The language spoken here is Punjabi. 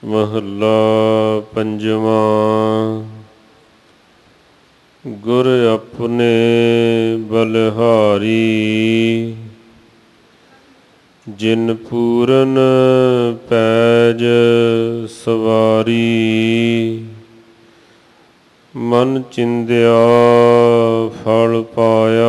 ਮਹੱਲਾ ਪੰਜਵਾਂ। ਗੁਰ ਆਪਣੇ ਬਲਿਹਾਰੀ, ਜਿਨ ਪੂਰਨ ਪੈਜ ਸਵਾਰੀ। ਮਨ ਚਿੰਦਿਆ ਫਲ ਪਾਇਆ,